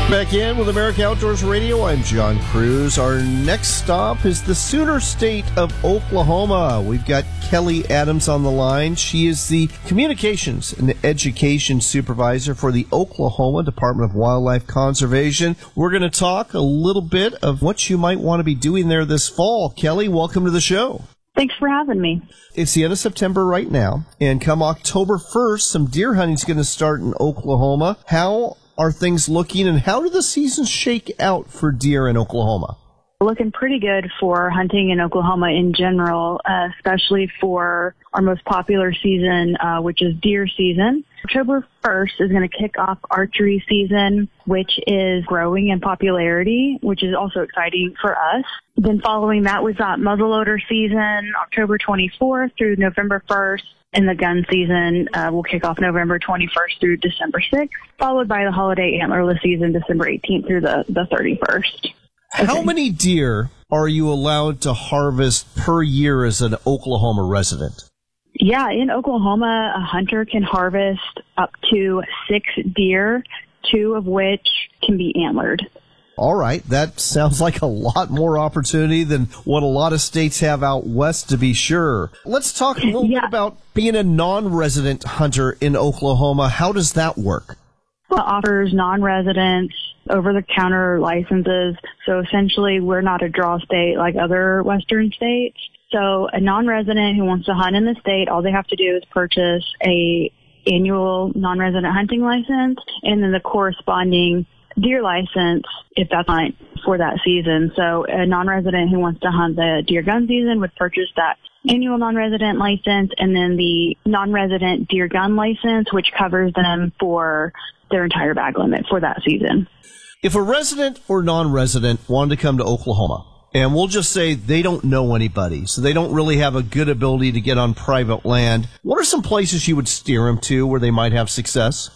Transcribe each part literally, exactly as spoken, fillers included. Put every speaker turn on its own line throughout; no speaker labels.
Back in with America Outdoors Radio. I'm John Cruz. Our next stop is the Sooner State of Oklahoma. We've got Kelly Adams on the line. She is the Communications and Education Supervisor for the Oklahoma Department of Wildlife Conservation. We're going to talk a little bit of what you might want to be doing there this fall. Kelly, welcome to the show.
Thanks for having me.
It's the end of September right now, and come October first, some deer hunting is going to start in Oklahoma. How are things looking, and how do the seasons shake out for deer in Oklahoma?
Looking pretty good for hunting in Oklahoma in general, uh, especially for our most popular season, uh, which is deer season. October first is going to kick off archery season, which is growing in popularity, which is also exciting for us. Then following that, we've got muzzleloader season, October twenty-fourth through November first. And the gun season uh, will kick off November twenty-first through December sixth, followed by the holiday antlerless season, December eighteenth through the, the thirty-first. Okay.
How many deer are you allowed to harvest per year as an Oklahoma resident?
Yeah, in Oklahoma, a hunter can harvest up to six deer, two of which can be antlered.
All right, that sounds like a lot more opportunity than what a lot of states have out west, to be sure. Let's talk a little
yeah.
bit about being a non-resident hunter in Oklahoma. How does that work?
It offers non-residents over-the-counter licenses. So essentially, we're not a draw state like other western states. So a non-resident who wants to hunt in the state, all they have to do is purchase a annual non-resident hunting license and then the corresponding deer license if that's not for that season. So a non-resident who wants to hunt the deer gun season would purchase that annual non-resident license and then the non-resident deer gun license, which covers them for their entire bag limit for that season.
If a resident or non-resident wanted to come to Oklahoma, and we'll just say they don't know anybody, so they don't really have a good ability to get on private land, what are some places you would steer them to where they might have success?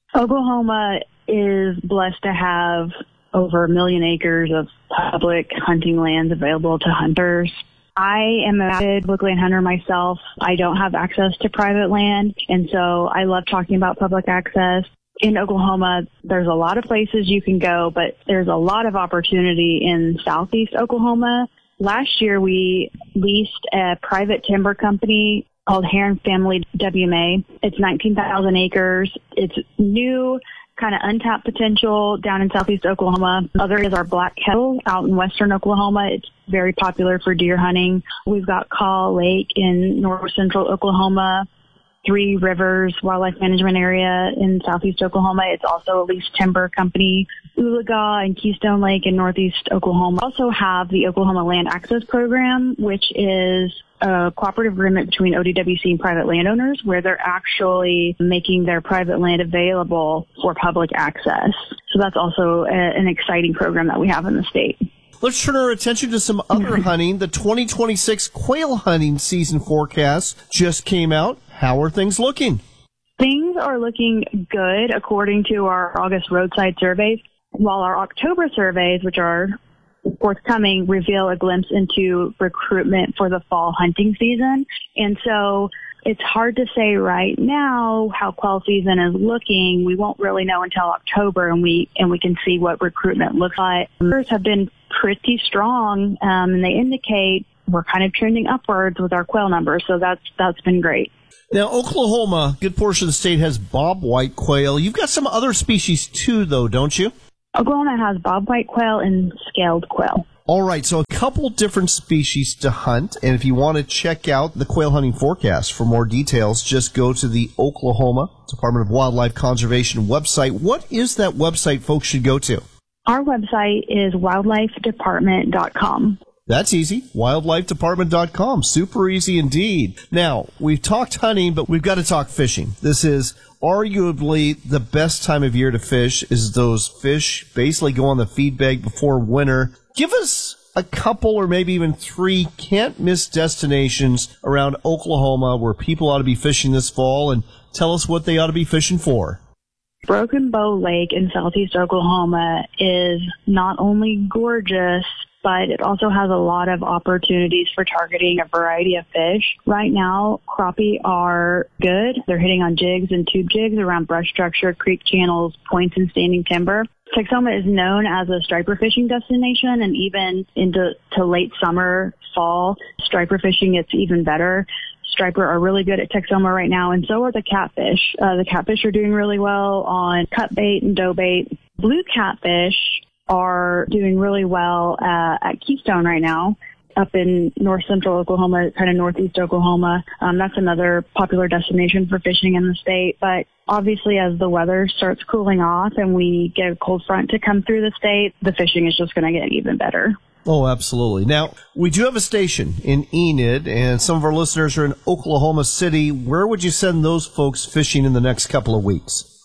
Oklahoma is blessed to have over a million acres of public hunting lands available to hunters. I am an avid public land hunter myself. I don't have access to private land, and so I love talking about public access. In Oklahoma, there's a lot of places you can go, but there's a lot of opportunity in southeast Oklahoma. Last year, we leased a private timber company called Heron Family W M A. It's nineteen thousand acres. It's new, kind of untapped potential down in southeast Oklahoma. Other areas are Black Kettle out in western Oklahoma. It's very popular for deer hunting. We've got Kaw Lake in north central Oklahoma. Three Rivers Wildlife Management Area in southeast Oklahoma. It's also a leased timber company. Oologah and Keystone Lake in northeast Oklahoma. We also have the Oklahoma Land Access Program, which is a cooperative agreement between O D W C and private landowners where they're actually making their private land available for public access. So that's also a, an exciting program that we have in the state.
Let's turn our attention to some other hunting. The twenty twenty-six quail hunting season forecast just came out. How are things looking?
Things are looking good according to our August roadside surveys, while our October surveys, which are forthcoming, reveal a glimpse into recruitment for the fall hunting season. And so it's hard to say right now how quail season is looking. We won't really know until October, and we and we can see what recruitment looks like. Numbers have been pretty strong, um, and they indicate we're kind of trending upwards with our quail numbers. So that's that's been great.
Now, Oklahoma, a good portion of the state has bobwhite quail. You've got some other species too, though, don't you?
Oklahoma has bobwhite quail and scaled quail.
All right, so a couple different species to hunt, and if you want to check out the quail hunting forecast for more details, just go to the Oklahoma Department of Wildlife Conservation website. What is that website folks should go to?
Our website is wildlife department dot com.
That's easy. wildlife department dot com. Super easy indeed. Now, we've talked hunting, but we've got to talk fishing. This is arguably the best time of year to fish, is those fish basically go on the feed bag before winter. Give us a couple or maybe even three can't-miss destinations around Oklahoma where people ought to be fishing this fall, and tell us what they ought to be fishing for.
Broken Bow Lake in southeast Oklahoma is not only gorgeous, but it also has a lot of opportunities for targeting a variety of fish. Right now, crappie are good. They're hitting on jigs and tube jigs around brush structure, creek channels, points, and standing timber. Texoma is known as a striper fishing destination, and even into to late summer, fall, striper fishing gets even better. Striper are really good at Texoma right now, and so are the catfish. Uh, the catfish are doing really well on cut bait and dough bait. Blue catfish are doing really well uh, at Keystone right now, up in north central Oklahoma, kind of northeast Oklahoma. Um, that's another popular destination for fishing in the state. But obviously, as the weather starts cooling off and we get a cold front to come through the state, the fishing is just going to get even better.
Oh, absolutely. Now, we do have a station in Enid, and some of our listeners are in Oklahoma City. Where would you send those folks fishing in the next couple of weeks?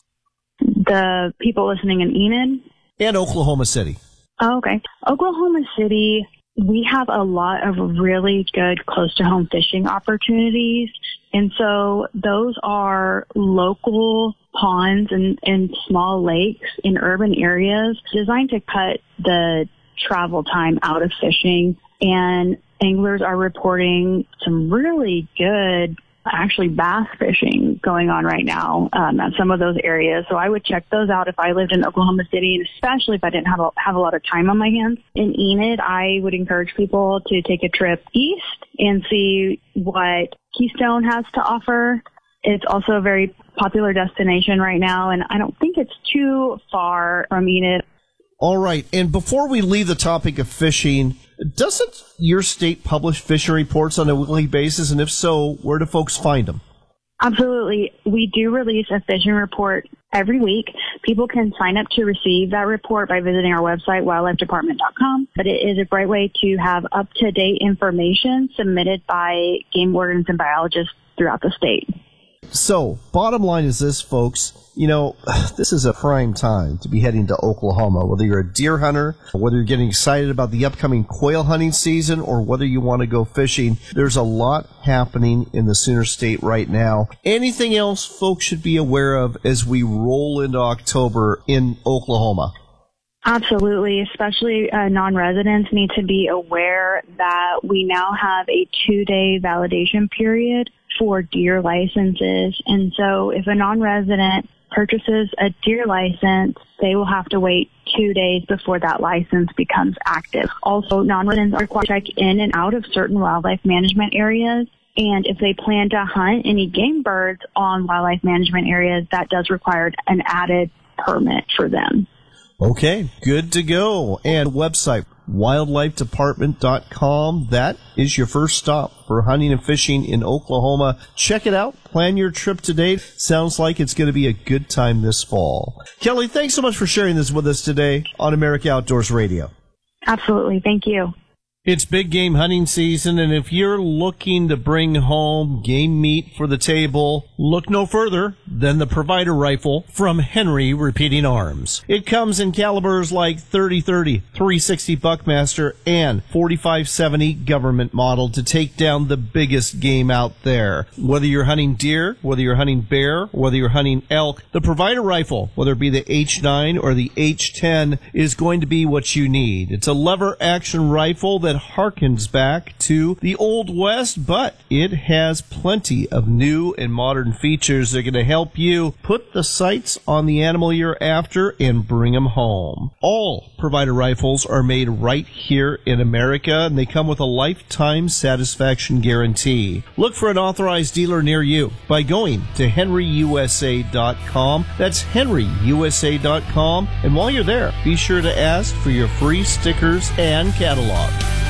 The people listening in Enid?
And Oklahoma City.
Oh, okay. Oklahoma City, we have a lot of really good close-to-home fishing opportunities. And so those are local ponds and, and small lakes in urban areas designed to cut the travel time out of fishing. And anglers are reporting some really good, actually, bass fishing going on right now um, at some of those areas. So I would check those out if I lived in Oklahoma City, and especially if I didn't have a, have a lot of time on my hands. In Enid, I would encourage people to take a trip east and see what Keystone has to offer. It's also a very popular destination right now, and I don't think it's too far from Enid.
All right. And before we leave the topic of fishing, doesn't your state publish fishing reports on a weekly basis? And if so, where do folks find them?
Absolutely. We do release a fishing report every week. People can sign up to receive that report by visiting our website, wildlife department dot com. But it is a great way to have up-to-date information submitted by game wardens and biologists throughout the state.
So, bottom line is this, folks. You know, this is a prime time to be heading to Oklahoma, whether you're a deer hunter, whether you're getting excited about the upcoming quail hunting season, or whether you want to go fishing. There's a lot happening in the Sooner State right now. Anything else folks should be aware of as we roll into October in Oklahoma?
Absolutely, especially uh, non-residents need to be aware that we now have a two-day validation period for deer licenses. And so if a non-resident purchases a deer license, they will have to wait two days before that license becomes active. Also, non-residents are required to check in and out of certain wildlife management areas. And if they plan to hunt any game birds on wildlife management areas, that does require an added permit for them.
Okay, good to go. And website, wildlife department dot com. That is your first stop for hunting and fishing in Oklahoma. Check it out. Plan your trip today. Sounds like it's going to be a good time this fall. Kelly, thanks so much for sharing this with us today on America Outdoors Radio.
Absolutely. Thank you.
It's big game hunting season, and if you're looking to bring home game meat for the table, look no further than the Provider Rifle from Henry Repeating Arms. It comes in calibers like thirty thirty, three sixty Buckmaster, and forty-five seventy Government model to take down the biggest game out there. Whether you're hunting deer, whether you're hunting bear, whether you're hunting elk, the Provider Rifle, whether it be the H nine or the H ten, is going to be what you need. It's a lever-action rifle that harkens back to the Old West, but it has plenty of new and modern features that are going to help you put the sights on the animal you're after and bring them home. All Provider Rifles are made right here in America, and they come with a lifetime satisfaction guarantee. Look for an authorized dealer near you by going to henry u s a dot com. That's henry u s a dot com. And while you're there, be sure to ask for your free stickers and catalog.